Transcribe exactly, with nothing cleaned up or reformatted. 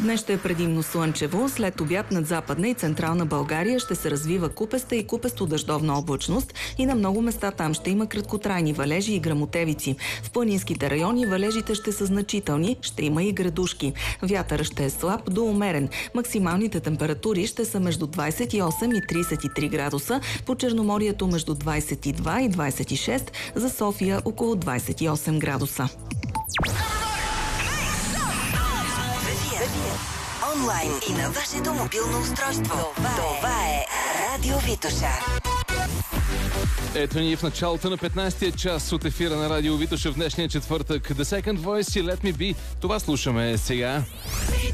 Днес ще е предимно слънчево. След обяд над Западна и Централна България ще се развива купеста и купесто-дъждовна облачност и на много места там ще има краткотрайни валежи и гръмотевици. В планинските райони валежите ще са значителни, ще има и градушки. Вятър ще е слаб до умерен. Максималните температури ще са между двадесет и осем и тридесет и три градуса, по Черноморието между двадесет и два и двадесет и шест, за София около двадесет и осем градуса. Онлайн и на вашето мобилно устройство. Това, Това е Радио Витоша. Ето ни в началото на петнадесетия час от ефира на Радио Витоша в днешния четвъртък. The Second Voice и Let Me Be. Това слушаме сега.